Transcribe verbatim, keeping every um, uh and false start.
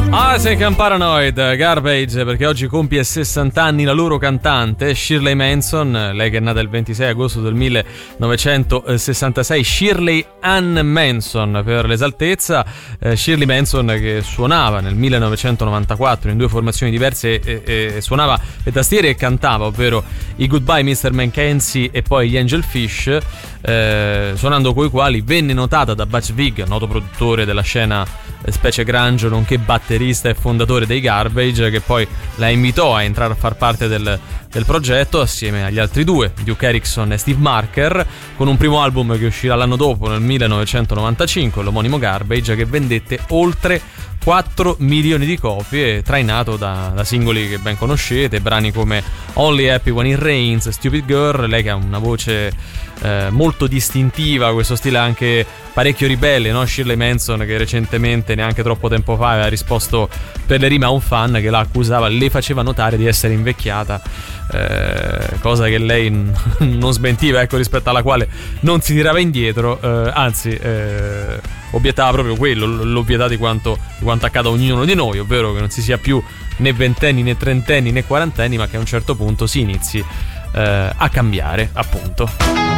Isaac and Paranoid, Garbage, perché oggi compie sessanta anni la loro cantante Shirley Manson, lei che è nata il ventisei agosto del millenovecentosessantasei, Shirley Ann Manson per l'esaltezza. eh, Shirley Manson che suonava nel millenovecentonovantaquattro in due formazioni diverse e, e, e suonava le tastiere e cantava, ovvero i Goodbye mister Mackenzie e poi gli Angel Fish, eh, suonando coi quali venne notata da Butch Vig, noto produttore della scena specie grunge nonché batterista e fondatore dei Garbage, che poi la invitò a entrare a far parte del, del progetto assieme agli altri due, Duke Erickson e Steve Marker, con un primo album che uscirà l'anno dopo nel millenovecentonovantacinque, l'omonimo Garbage, che vendette oltre quattro milioni di copie, trainato da, da singoli che ben conoscete, brani come Only Happy When It Rains, Stupid Girl. Lei che ha una voce eh, molto distintiva, questo stile anche parecchio ribelle, no? Shirley Manson, che recentemente, neanche troppo tempo fa, aveva risposto per le rime a un fan che la accusava, le faceva notare di essere invecchiata, eh, cosa che lei non smentiva, ecco, rispetto alla quale non si tirava indietro, eh, anzi eh, obiettava proprio quello, l'ovvietà di quanto, di quanto accada a ognuno di noi, ovvero che non si sia più né ventenni né trentenni né quarantenni, ma che a un certo punto si inizi eh, a cambiare, appunto.